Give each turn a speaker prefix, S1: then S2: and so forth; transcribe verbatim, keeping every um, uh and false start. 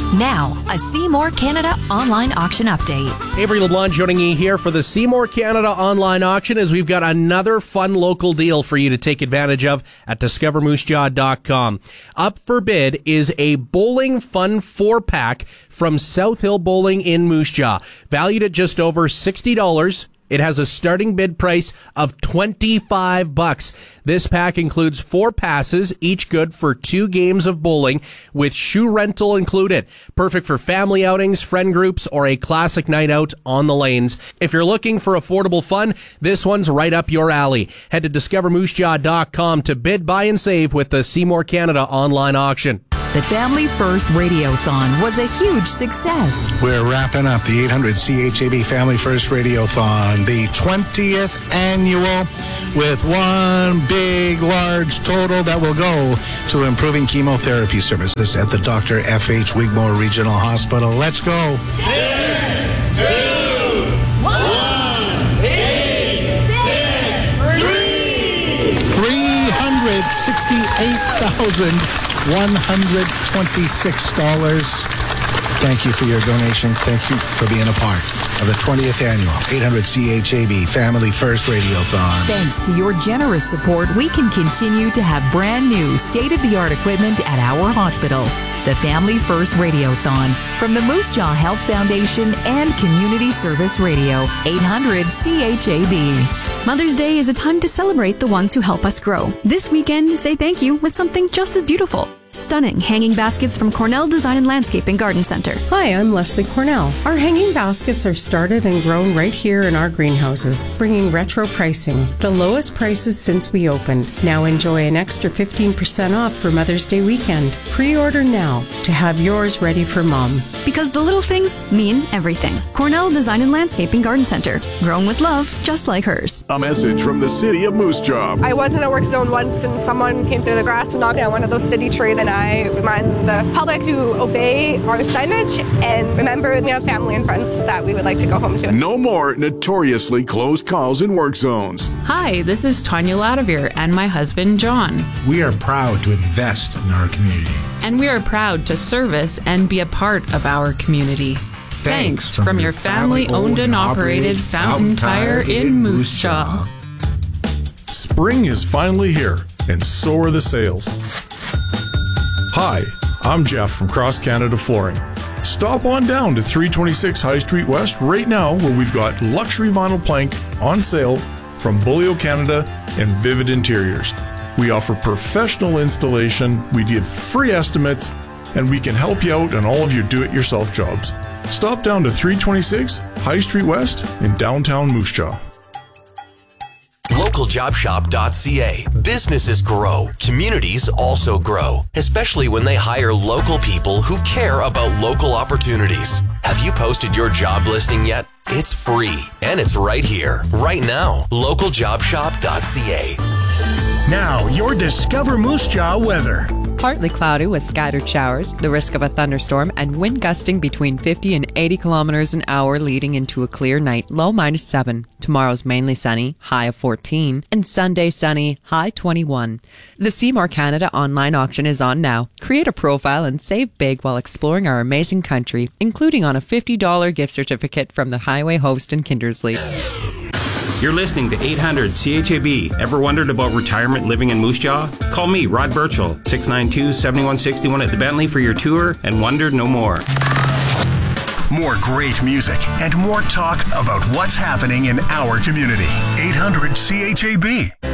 S1: Now, a Seymour Canada online auction update.
S2: Avery LeBlanc joining you here for the Seymour Canada online auction as we've got another fun local deal for you to take advantage of at discover moose jaw dot com. Up for bid is a bowling fun four-pack from South Hill Bowling in Moose Jaw, valued at just over sixty dollars. It has a starting bid price of twenty-five bucks. This pack includes four passes, each good for two games of bowling, with shoe rental included. Perfect for family outings, friend groups, or a classic night out on the lanes. If you're looking for affordable fun, this one's right up your alley. Head to discover moose jaw dot com to bid, buy, and save with the Seymour Canada online auction.
S1: The Family First Radiothon was a huge success.
S3: We're wrapping up the eight hundred C H A B Family First Radiothon, the twentieth annual, with one big, large total that will go to improving chemotherapy services at the Doctor F H Wigmore Regional Hospital. Let's go. Six, two, one, eight, six, three. three hundred sixty-eight thousand one hundred twenty-six dollars. Thank you for your donation. Thank you for being a part of the twentieth annual eight hundred C H A B Family First Radiothon.
S1: Thanks to your generous support, we can continue to have brand new state-of-the-art equipment at our hospital. The Family First Radiothon from the Moose Jaw Health Foundation and Community Service Radio, eight hundred C H A B.
S4: Mother's Day is a time to celebrate the ones who help us grow. This weekend, say thank you with something just as beautiful. Stunning hanging baskets from Cornell Design and Landscaping Garden Center.
S5: Hi, I'm Leslie Cornell. Our hanging baskets are started and grown right here in our greenhouses, bringing retro pricing, the lowest prices since we opened. Now enjoy an extra fifteen percent off for Mother's Day weekend. Pre-order now to have yours ready for Mom.
S4: Because the little things mean everything. Cornell Design and Landscaping Garden Center. Grown with love, just like hers.
S6: A message from the city of Moose Jaw.
S7: I was in a work zone once and someone came through the grass and knocked down one of those city trees, and I remind the public to obey our signage and remember we have family and friends that we would like to go home to.
S6: No more notoriously closed calls in work zones.
S8: Hi, this is Tanya Ladavir and my husband John.
S9: We are proud to invest in our community.
S8: And we are proud to service and be a part of our community. Thanks, Thanks from, from your family-owned and operated Fountain Tire in Moose Jaw.
S6: Spring is finally here, and so are the sales. Hi, I'm Jeff from Cross Canada Flooring. Stop on down to three twenty-six High Street West right now, where we've got luxury vinyl plank on sale from Bulio Canada and Vivid Interiors. We offer professional installation, we give free estimates, and we can help you out on all of your do-it-yourself jobs. Stop down to three twenty-six High Street West in downtown Moose Jaw.
S10: local job shop dot c a. Businesses grow. Communities also grow, especially when they hire local people who care about local opportunities. Have you posted your job listing yet? It's free, and it's right here, right now. local job shop dot c a.
S11: Now, your Discover Moose Jaw weather.
S12: Partly cloudy with scattered showers, the risk of a thunderstorm, and wind gusting between fifty and eighty kilometers an hour leading into a clear night, low minus seven. Tomorrow's mainly sunny, high of fourteen, and Sunday sunny, high twenty-one. The Seymour Canada online auction is on now. Create a profile and save big while exploring our amazing country, including on a fifty dollars gift certificate from the Highway Host in Kindersley.
S13: You're listening to eight hundred C H A B. Ever wondered about retirement living in Moose Jaw? Call me, Rod Birchall, six nine two, seven one six one at the Bentley for your tour and wonder no more.
S11: More great music and more talk about what's happening in our community. eight hundred C H A B.